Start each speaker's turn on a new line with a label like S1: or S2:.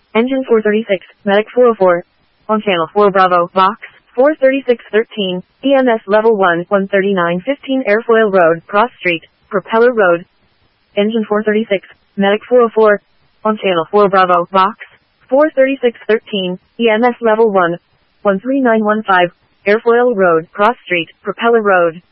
S1: Engine 436, Medic 404. On channel 4 Bravo, Vox, 43613, EMS level 1, 13915 Airfoil Road, Cross Street, Propeller Road. Engine 436, Medic 404. On channel 4 Bravo, Vox, 43613, EMS level 1, 13915, Airfoil Road, Cross Street, Propeller Road.